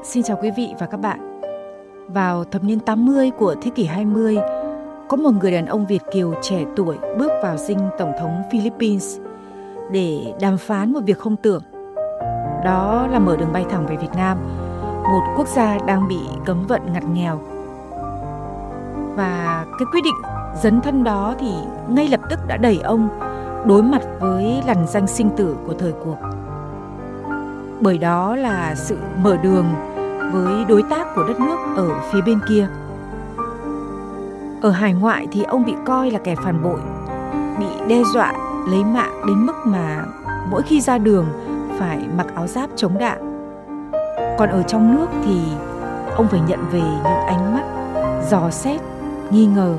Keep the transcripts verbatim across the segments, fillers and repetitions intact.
Xin chào quý vị và các bạn. Vào thập niên tám mươi của thế kỷ hai mươi, có một người đàn ông Việt kiều trẻ tuổi bước vào dinh Tổng thống Philippines để đàm phán một việc không tưởng. Đó là mở đường bay thẳng về Việt Nam, một quốc gia đang bị cấm vận ngặt nghèo. Và cái quyết định dấn thân đó thì ngay lập tức đã đẩy ông đối mặt với lằn ranh sinh tử của thời cuộc. Bởi đó là sự mở đường với đối tác của đất nước ở phía bên kia. Ở hải ngoại thì ông bị coi là kẻ phản bội, bị đe dọa lấy mạng đến mức mà mỗi khi ra đường phải mặc áo giáp chống đạn. Còn ở trong nước thì ông phải nhận về những ánh mắt dò xét, nghi ngờ.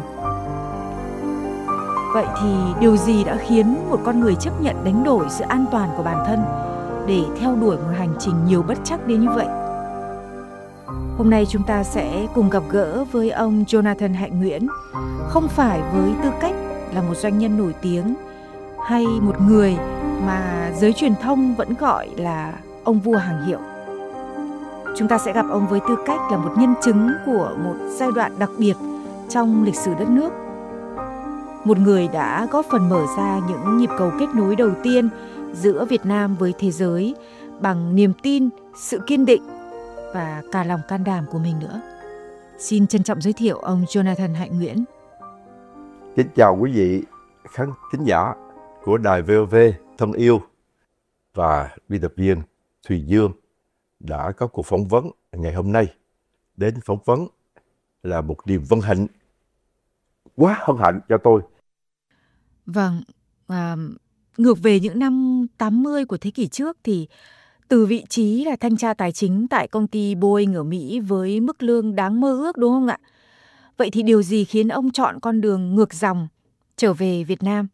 Vậy thì điều gì đã khiến một con người chấp nhận đánh đổi sự an toàn của bản thân để theo đuổi một hành trình nhiều bất trắc đến như vậy? Hôm nay chúng ta sẽ cùng gặp gỡ với ông Jonathan Hạnh Nguyễn, không phải với tư cách là một doanh nhân nổi tiếng hay một người mà giới truyền thông vẫn gọi là ông vua hàng hiệu. Chúng ta sẽ gặp ông với tư cách là một nhân chứng của một giai đoạn đặc biệt trong lịch sử đất nước. Một người đã góp phần mở ra những nhịp cầu kết nối đầu tiên giữa Việt Nam với thế giới bằng niềm tin, sự kiên định và cả lòng can đảm của mình nữa. Xin trân trọng giới thiệu ông Jonathan Hạnh Nguyễn. Kính chào quý vị khán thính giả của đài vê o vê thân yêu và biên tập viên Thùy Dương đã có cuộc phỏng vấn ngày hôm nay. Đến phỏng vấn là một niềm vinh hạnh, quá hân hạnh cho tôi. Vâng, à, ngược về những năm tám mươi của thế kỷ trước thì từ vị trí là thanh tra tài chính tại công ty Boeing ở Mỹ với mức lương đáng mơ ước, đúng không ạ? Vậy thì điều gì khiến ông chọn con đường ngược dòng trở về Việt Nam?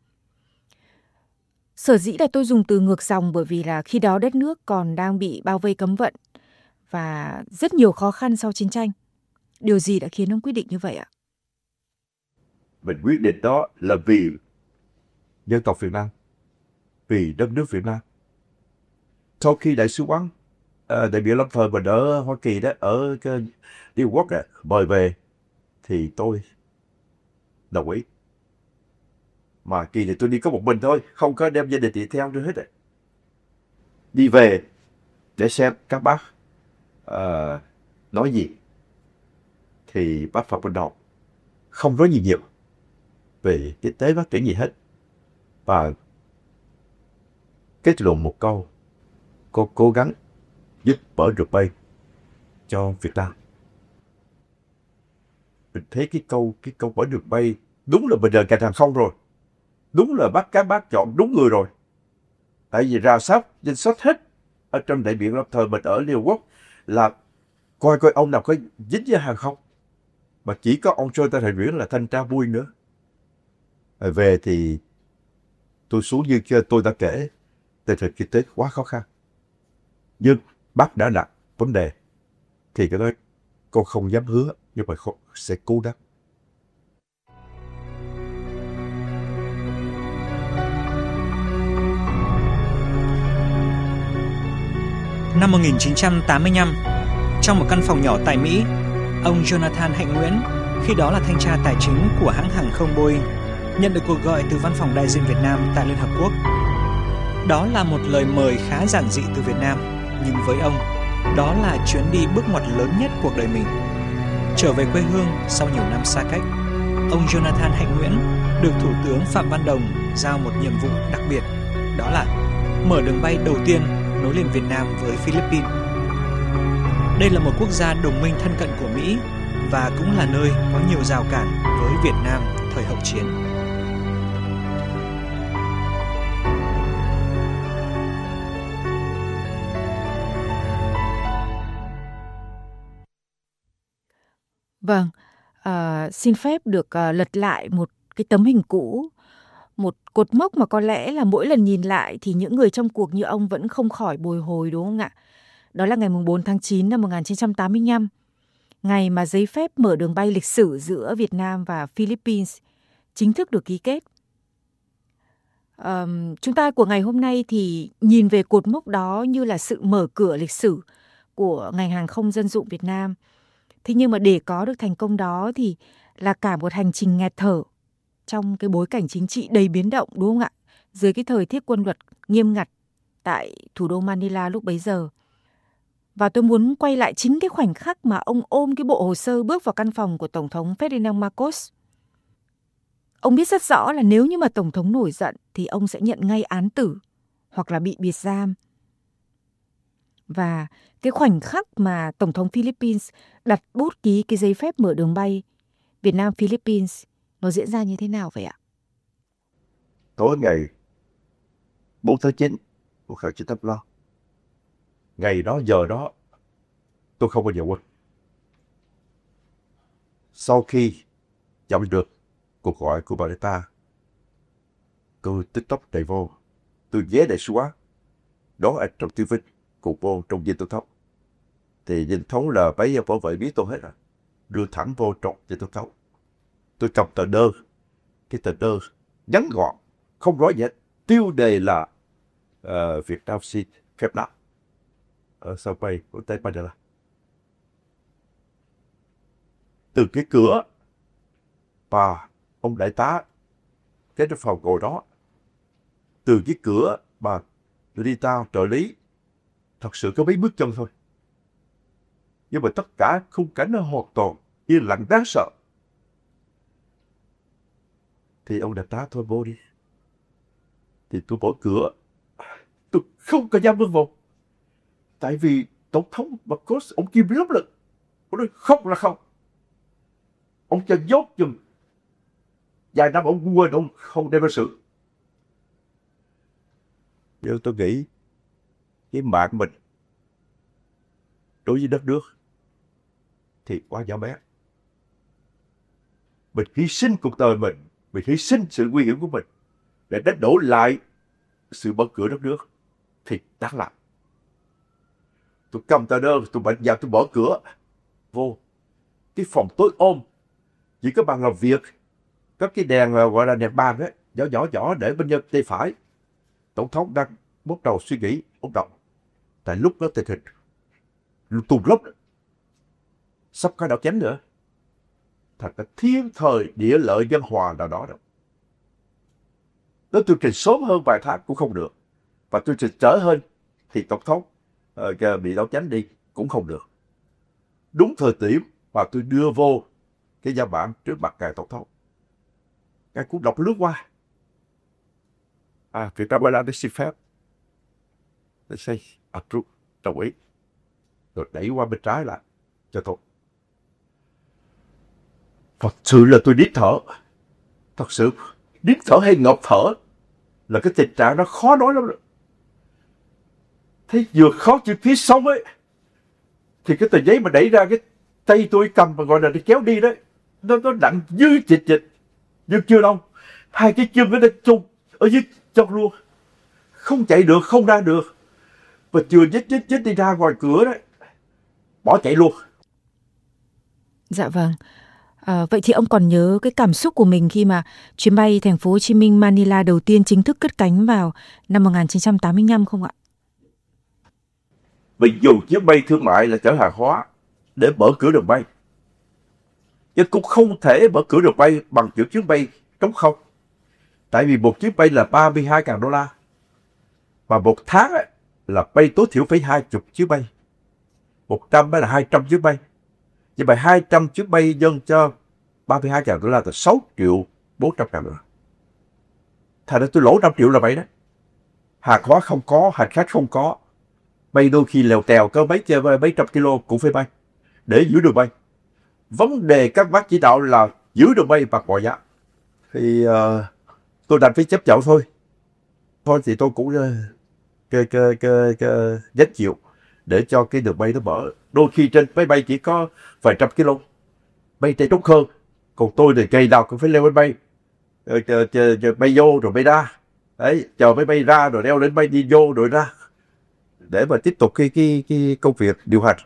Sở dĩ là tôi dùng từ ngược dòng bởi vì là khi đó đất nước còn đang bị bao vây cấm vận và rất nhiều khó khăn sau chiến tranh. Điều gì đã khiến ông quyết định như vậy ạ? Mình quyết định đó là vì dân tộc Việt Nam, vì đất nước Việt Nam. Sau khi đại sứ quán à, đại biểu lâm thời mình ở Hoa Kỳ đó, ở cái New York đó, mời về thì tôi đồng ý. Mà kỳ này tôi đi có một mình thôi, không có đem gia đình đi theo nữa hết. Đấy. Đi về để xem các bác uh, nói gì. Thì bác Phạm Văn Đồng không nói gì nhiều về kinh tế phát triển gì hết. Và kết luận một câu: cô cố gắng giúp mở đường bay cho Việt Nam. Mình thấy cái câu cái câu mở đường bay đúng là mình đời ngành hàng không rồi. Đúng là bác các bác chọn đúng người rồi. Tại vì rà soát danh sách hết ở trong đại biểu lâm thời mình ở New York là coi coi ông nào có dính với hàng không. Mà chỉ có ông Jonathan Hạnh Nguyễn là thanh tra Boeing nữa. Rồi về thì tôi xuống như tôi đã kể, tình hình kinh tế quá khó khăn. Nhưng bác đã đặt vấn đề thì cái đó con không dám hứa, nhưng mà sẽ cố đáp. Năm một nghìn chín trăm tám mươi lăm, trong một căn phòng nhỏ tại Mỹ, ông Jonathan Hạnh Nguyễn, khi đó là thanh tra tài chính của hãng hàng không Boeing, nhận được cuộc gọi từ văn phòng đại diện Việt Nam tại Liên Hợp Quốc. Đó là một lời mời khá giản dị từ Việt Nam, nhưng với ông, đó là chuyến đi bước ngoặt lớn nhất cuộc đời mình. Trở về quê hương sau nhiều năm xa cách, ông Jonathan Hạnh Nguyễn được Thủ tướng Phạm Văn Đồng giao một nhiệm vụ đặc biệt, đó là mở đường bay đầu tiên nối liền Việt Nam với Philippines. Đây là một quốc gia đồng minh thân cận của Mỹ và cũng là nơi có nhiều rào cản với Việt Nam thời hậu chiến. Vâng, à, xin phép được uh, lật lại một cái tấm hình cũ, một cột mốc mà có lẽ là mỗi lần nhìn lại thì những người trong cuộc như ông vẫn không khỏi bồi hồi, đúng không ạ? Đó là ngày bốn tháng chín năm một nghìn chín trăm tám mươi lăm, ngày mà giấy phép mở đường bay lịch sử giữa Việt Nam và Philippines chính thức được ký kết. Um, chúng ta của ngày hôm nay thì nhìn về cột mốc đó như là sự mở cửa lịch sử, của ngành hàng không dân dụng Việt Nam. Thế nhưng mà để có được thành công đó thì là cả một hành trình nghẹt thở trong cái bối cảnh chính trị đầy biến động, đúng không ạ? Dưới cái thời thiết quân luật nghiêm ngặt tại thủ đô Manila lúc bấy giờ. Và tôi muốn quay lại chính cái khoảnh khắc mà ông ôm cái bộ hồ sơ bước vào căn phòng của Tổng thống Ferdinand Marcos. Ông biết rất rõ là nếu như mà Tổng thống nổi giận thì ông sẽ nhận ngay án tử hoặc là bị biệt giam. Và cái khoảnh khắc mà Tổng thống Philippines đặt bút ký cái giấy phép mở đường bay Việt Nam Philippines nó diễn ra như thế nào vậy ạ? Tối ngày bốn tháng chín một nghìn chín trăm tám mươi lăm, ngày đó giờ đó tôi không bao giờ quên. Sau khi nhận được cuộc gọi của bà Neta, tôi tức tốc chạy vô, tôi ghé đại sứ quán đón anh Trần Tư Vinh cùng vô trong dinh tổng thống. Thì dinh thống là bấy giờ bảo vệ biết tôi hết rồi, đưa thẳng vô trong dinh tổng thống. Tôi cầm tờ đơn, cái tờ đơn ngắn gọn, không nói gì hết, tiêu đề là uh, Việt Nam xin phép nạp ở sân bay quốc tế Manila. Từ cái cửa và ông đại tá cái phòng ngồi đó, từ cái cửa mà tôi đi tao trợ lý, thật sự có mấy bước chân thôi, nhưng mà tất cả khung cảnh nó hoàn toàn yên lặng đáng sợ. Thì ông đại tá thôi vô đi. Thì tôi bỏ cửa, tôi không có dám bước vào, tại vì tổng thống Marcos ông kim lắm lực, ông nói không là không. Ông cho dốt chừng vài năm ông quên, ông không đem ra sự. Nhưng tôi nghĩ cái mạng mình đối với đất nước thì quá nhỏ bé. Mình hy sinh cuộc đời mình, mình hy sinh sự nguy hiểm của mình để đánh đổ lại sự mở cửa đất nước thì đáng làm. Tôi cầm tờ đơn, tôi mạnh dạn tôi mở cửa vô cái phòng tối ôm, chỉ có bàn làm việc, có cái đèn gọi là đèn bàn ấy, nhỏ nhỏ nhỏ để bên nhân tay phải. Tổng thống đang bắt đầu suy nghĩ, ông đọc. Tại lúc đó tình hình lung tung lắm, sắp có đảo chánh nữa. Thật là thiên thời địa lợi nhân hòa nào đó đâu. Nếu tôi trình sớm hơn vài tháng cũng không được, và tôi trình trễ hơn thì tổng thống uh, bị đảo chánh đi cũng không được. Đúng thời điểm mà tôi đưa vô cái văn bản trước mặt ngài tổng thống, ngài cũng đọc lướt qua. À, Việt Nam Airlines để xin phép. Để say, approve, đồng ý. Rồi đẩy qua bên trái lại cho tôi. Thật sự là tôi nín thở. Thật sự, nín thở hay ngộp thở là cái tình trạng nó khó nói lắm rồi. Thế vừa khó chịu phía xong ấy, thì cái tờ giấy mà đẩy ra cái tay tôi cầm mà gọi là đi kéo đi đấy, nó nó nặng dư chịch chịch, nhưng chưa đâu, hai cái chân nó đang chung ở dưới chân luôn, không chạy được, không ra được, và chưa nhích nhích nhích đi ra ngoài cửa đấy, bỏ chạy luôn. Dạ vâng. À, vậy thì ông còn nhớ cái cảm xúc của mình khi mà chuyến bay thành phố Hồ Chí Minh Manila đầu tiên chính thức cất cánh vào năm một nghìn chín trăm tám mươi lăm không ạ? Mình dùng chuyến bay thương mại là chở hàng hóa để mở cửa đường bay, nhưng cũng không thể mở cửa đường bay bằng những chuyến bay trống không. Tại vì một chuyến bay là ba mươi hai nghìn đô la, và một tháng ấy, là bay tối thiểu phải hai mươi chuyến bay, một trăm là hai trăm chuyến bay. Vậy mà hai trăm chuyến bay nhân cho ba mươi hai nghìn đô la là sáu triệu bốn trăm ngàn đô la. Thành ra tôi lỗ năm triệu là vậy đó. Hàng hóa không có, hành khách không có. Bay đôi khi lèo tèo có mấy, mấy trăm kilo cũng phải bay để giữ đường bay. Vấn đề các bác chỉ đạo là giữ đường bay bằng mọi giá. Thì uh, tôi đành phải chấp nhận thôi. Thôi thì tôi cũng uh, cái, cái, cái, cái, nhất chịu để cho cái đường bay nó mở. Đôi khi trên máy bay chỉ có vài trăm kilo, bay chạy trống hơn. Còn tôi thì ngày nào cũng phải leo máy bay, uh, chờ, chờ, chờ bay vô rồi bay ra. Đấy, chờ máy bay ra rồi leo lên bay đi vô rồi ra, để mà tiếp tục cái, cái, cái công việc điều hành.